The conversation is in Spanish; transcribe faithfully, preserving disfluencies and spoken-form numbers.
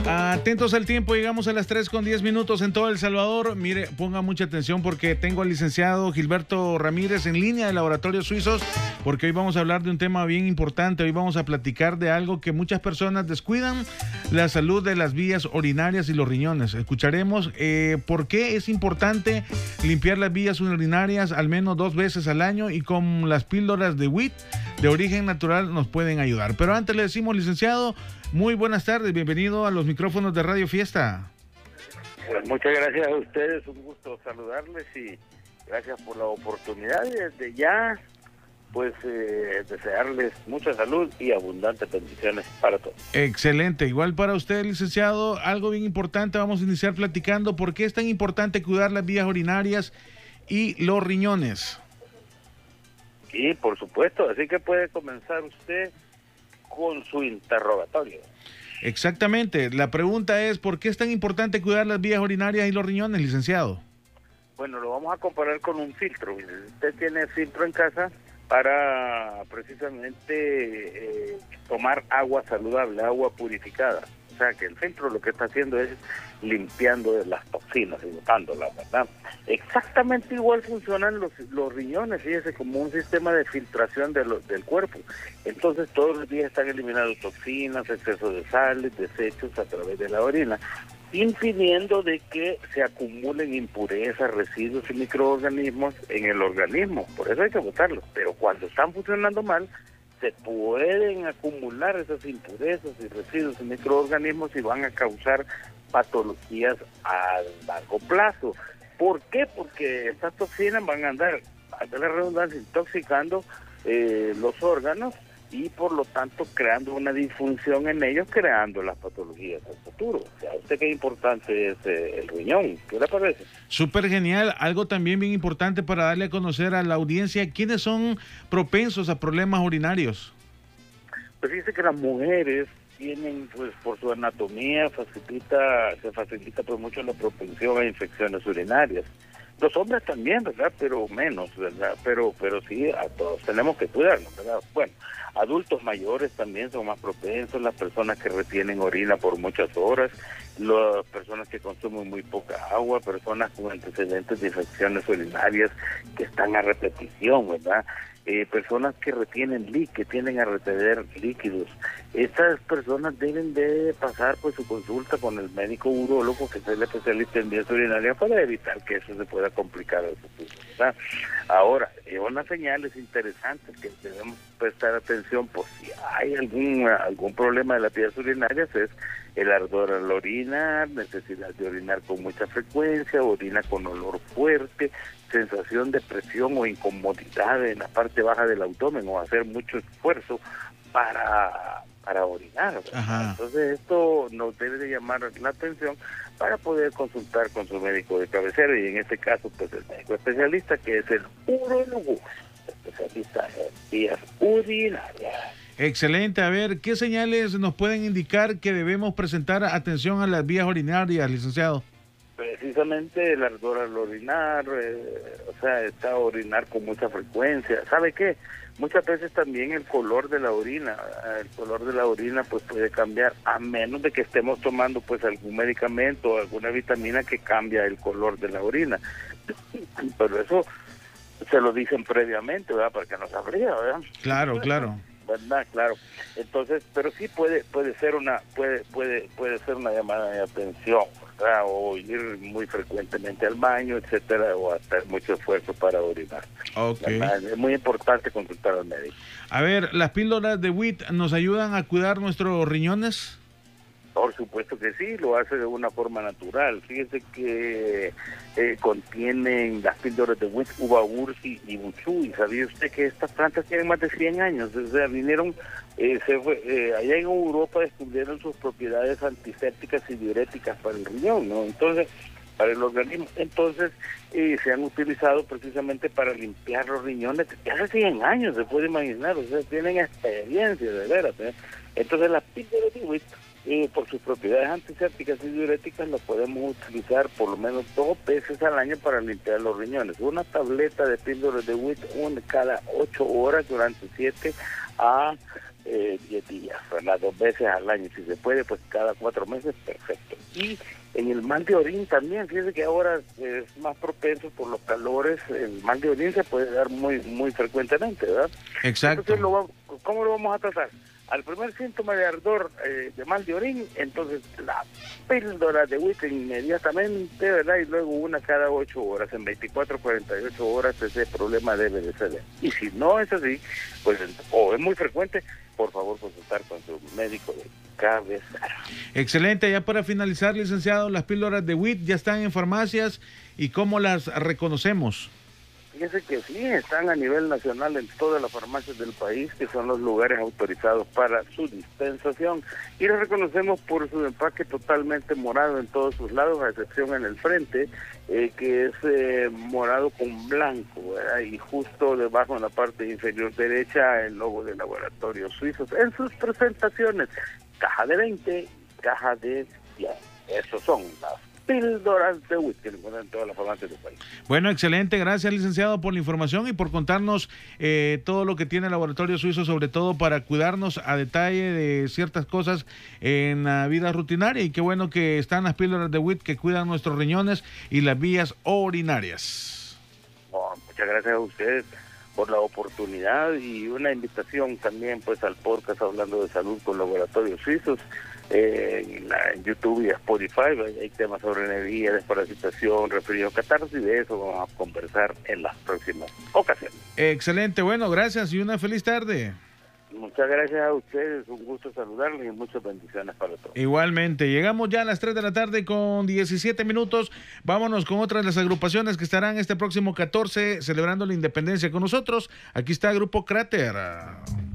Atentos al tiempo, llegamos a las tres con diez minutos en todo El Salvador. Mire, ponga mucha atención porque tengo al licenciado Gilberto Ramírez en línea de Laboratorios Suizos, porque hoy vamos a hablar de un tema bien importante. Hoy vamos a platicar de algo que muchas personas descuidan, la salud de las vías urinarias y los riñones. Escucharemos eh, por qué es importante limpiar las vías urinarias al menos dos veces al año, y con las píldoras de W I T de origen natural nos pueden ayudar. Pero antes le decimos, licenciado, muy buenas tardes, bienvenido a los micrófonos de Radio Fiesta. Pues muchas gracias a ustedes, un gusto saludarles y gracias por la oportunidad, y desde ya pues eh, desearles mucha salud y abundantes bendiciones para todos. Excelente, igual para usted, licenciado. Algo bien importante, vamos a iniciar platicando por qué es tan importante cuidar las vías urinarias y los riñones. Y por supuesto, así que puede comenzar usted con su interrogatorio. Exactamente, la pregunta es, ¿por qué es tan importante cuidar las vías urinarias y los riñones, licenciado? Bueno, lo vamos a comparar con un filtro. Usted tiene filtro en casa para precisamente eh, tomar agua saludable, agua purificada. O sea, que el filtro lo que está haciendo es limpiando de las toxinas y botándolas, ¿verdad? Exactamente igual funcionan los, los riñones, fíjese, como un sistema de filtración de lo, del cuerpo. Entonces todos los días están eliminando toxinas, exceso de sales, desechos a través de la orina, impidiendo de que se acumulen impurezas, residuos y microorganismos en el organismo. Por eso hay que botarlos. Pero cuando están funcionando mal, se pueden acumular esas impurezas y residuos y microorganismos y van a causar patologías a largo plazo. ¿Por qué? Porque estas toxinas van a andar, de la redundancia, intoxicando eh, los órganos y por lo tanto creando una disfunción en ellos, creando las patologías del futuro. O sea, ¿usted qué importante es eh, el riñón? ¿Qué le parece? Súper genial. Algo también bien importante para darle a conocer a la audiencia, ¿quiénes son propensos a problemas urinarios? Pues dice que las mujeres tienen, pues por su anatomía, facilita, se facilita pues mucho la propensión a infecciones urinarias. Los hombres también, ¿verdad? Pero menos, ¿verdad? Pero pero sí, a todos tenemos que cuidarnos, ¿verdad? Bueno, adultos mayores también son más propensos, las personas que retienen orina por muchas horas, las personas que consumen muy poca agua, personas con antecedentes de infecciones urinarias que están a repetición, ¿verdad? Eh, personas que retienen líquidos, que tienden a retener líquidos. Estas personas deben de pasar pues su consulta con el médico urólogo, que es el especialista en vías urinarias, para evitar que eso se pueda complicar al futuro, ¿verdad? Ahora, eh, unas señales interesantes que debemos prestar atención por si hay algún algún problema de las vías urinarias es el ardor al orinar, necesidad de orinar con mucha frecuencia, orina con olor fuerte, sensación de presión o incomodidad en la parte baja del abdomen o hacer mucho esfuerzo para, para orinar. Entonces esto nos debe de llamar la atención para poder consultar con su médico de cabecera, y en este caso pues el médico especialista, que es el urólogo, especialista en vías urinarias. Excelente. A ver, ¿qué señales nos pueden indicar que debemos presentar atención a las vías urinarias, licenciado? Precisamente el ardor al orinar, eh, o sea, está a orinar con mucha frecuencia. ¿Sabe qué? Muchas veces también el color de la orina, el color de la orina pues puede cambiar, a menos de que estemos tomando pues algún medicamento o alguna vitamina que cambia el color de la orina. Pero eso se lo dicen previamente, ¿verdad? Para que no se abría, ¿verdad? Claro, claro. ¿Verdad? Claro. Entonces, pero sí puede puede ser una puede puede puede ser una llamada de atención, ¿verdad? O ir muy frecuentemente al baño, etcétera, o hacer mucho esfuerzo para orinar. Okay. ¿Verdad? Es muy importante consultar al médico. A ver, ¿las píldoras de W I T nos ayudan a cuidar nuestros riñones? Por supuesto que sí, lo hace de una forma natural. Fíjese que eh, contienen las píldoras de W I T, uva ursi y buchuy. ¿Sabía usted que estas plantas tienen más de cien años? O sea, vinieron, eh, se fue, eh, allá en Europa descubrieron sus propiedades antisépticas y diuréticas para el riñón, ¿no? Entonces, para el organismo. Entonces, eh, se han utilizado precisamente para limpiar los riñones desde hace cien años, se puede imaginar. O sea, tienen experiencia, de veras, ¿eh? Entonces, las píldoras de W I T, y por sus propiedades antisépticas y diuréticas, las podemos utilizar por lo menos dos veces al año para limpiar los riñones. Una tableta de píldoras de W I T, una cada ocho horas durante siete a eh, diez días, ¿verdad? Dos veces al año, si se puede, pues cada cuatro meses, perfecto. Y en el mal de orín también, fíjese que ahora es más propenso por los calores, el mal de orín se puede dar muy muy frecuentemente, ¿verdad? Exacto. Entonces, lo va, ¿cómo lo vamos a tratar? Al primer síntoma de ardor, eh, de mal de orín, entonces la píldora de W I T inmediatamente, ¿verdad? Y luego una cada ocho horas, en veinticuatro, cuarenta y ocho horas ese problema debe de ceder. Y si no es así, pues, o es muy frecuente, por favor consultar con su médico de cabecera. Excelente, ya para finalizar, licenciado, las píldoras de W I T ya están en farmacias, ¿y cómo las reconocemos? Fíjense que sí, están a nivel nacional en todas las farmacias del país, que son los lugares autorizados para su dispensación, y los reconocemos por su empaque totalmente morado en todos sus lados, a excepción en el frente, eh, que es eh, morado con blanco, ¿verdad? Y justo debajo en la parte inferior derecha el logo de Laboratorios Suizos en sus presentaciones, caja de veinte, caja de cien. Esos son las píldoras de W I T que encuentran en todas las farmacias del país. Bueno, excelente, gracias licenciado por la información y por contarnos eh, todo lo que tiene el Laboratorio Suizo, sobre todo para cuidarnos a detalle de ciertas cosas en la vida rutinaria, y qué bueno que están las píldoras de W I T que cuidan nuestros riñones y las vías urinarias. Oh, muchas gracias a ustedes por la oportunidad y una invitación también pues al podcast Hablando de Salud con Laboratorios Suizos. Eh, en, la, en YouTube y Spotify hay temas sobre energía, desparasitación, resfriado, catarsis, y de eso vamos a conversar en las próximas ocasiones. Excelente, bueno, gracias y una feliz tarde. Muchas gracias a ustedes, un gusto saludarles y muchas bendiciones para todos. Igualmente, llegamos ya a las tres de la tarde con diecisiete minutos, vámonos con otras de las agrupaciones que estarán este próximo catorce celebrando la independencia con nosotros. Aquí está el Grupo Cráter.